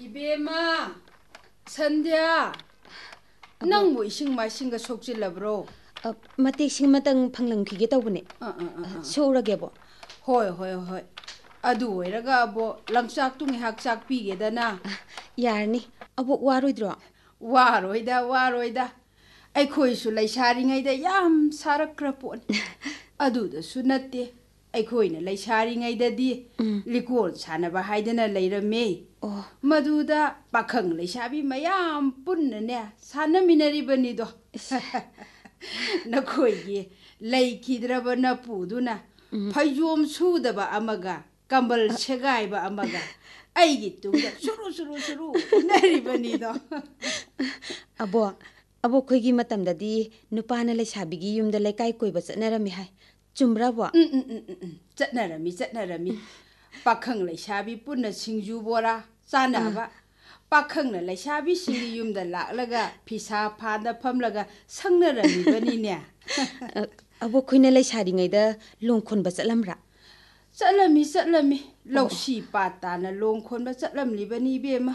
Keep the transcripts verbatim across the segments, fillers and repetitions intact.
Ibema, Sandhya, nang mo ising masing ga sokchila bro. Mate sing matang phanglang khige tawbane. Sorage bo. Hoi hoi hoi. Adu oiraga abo langchak tungi hakchak pige dana. Yarni, abo waroidro. Waroida waroida. Aikhoi su laisari da yam sarakra pon. Adu da su natte. Aikhoi na laisari da di likol sanaba haidana leirame. Oh. Maduda pakhang laisabi mayam punna ne sanaminari banido. Nakhoi gi laikhidraba na puduna phayom sudaba amaga kambal chegaiba amaga aigi tungda suru suru suru nari banido. Abo abo khoigi matamdadi nupana laisabigi yumda laikai koiba chatnarami hai. Chumra bo? Mm mm mm mm. Chatnarami chatnarami. Pakhang laisabi punna singju bora sanaba. Pakhang na laisabi singi yumda laklaga pisa phada phamlaga sangnarami banine. Abo khoina laisari ngaida longkhon ba chatlamra. Chatlami chatlami lausi patana longkhon ba chatlamli bani bema.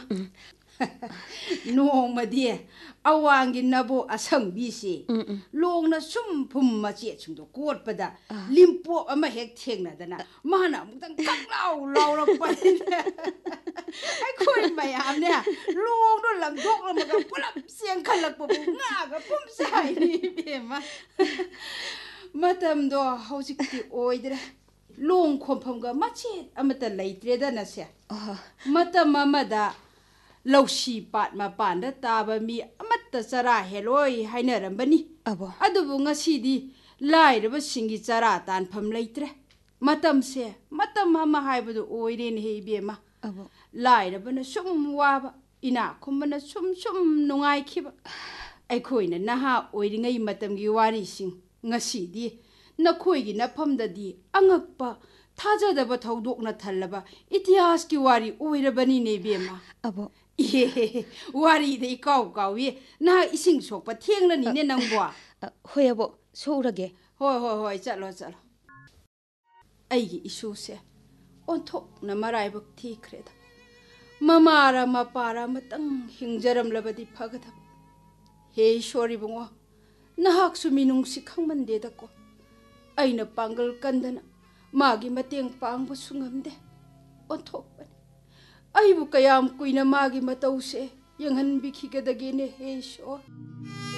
Nong madi awangi nabo asangbi si longna sum phum ma che chungdo kot pada limpo ama hek thengna dana mana mutang kaklau laura pa ai khoi mayam ne long do lam dok lam ga pulap siang khalak bu nga ga pum sai ni bema matam do hojik ti oidra long khompham ga mache amata leitre dana se matam mamada lausi pat ma panda taba mi amatta chara heloi hainarambani abo adubu ngasidi lairaba singi chara tan pham leitre matam se matam ma haibudu oiren he bema abo lairaba na sum waba ina khumna sum sum nungai khiba aikhoina naha oiringai matam gi wari sing ngasidi nakhoigi na phamdadi angakpa thajadaba thaudokna thallaba itihas ki wari oirabani ne bema abo Ye, wari de kau kau ye, na ising sok pa thieng na ni ne nang bwa. Hoi abo, sorage. Hoi hoi hoi, chalo chalo. Aigi isu se, onthok na marai bak thi kreda. Mamara mapara matang hingjaram labadi phagadab. He shori bungo, nahak suminung sikhang mande da ko. Aina pangal kandana, magi mateng pang basungamde. Onthok bani. Aibu kayam kuina magi matause yang han bikhi kadagene he sho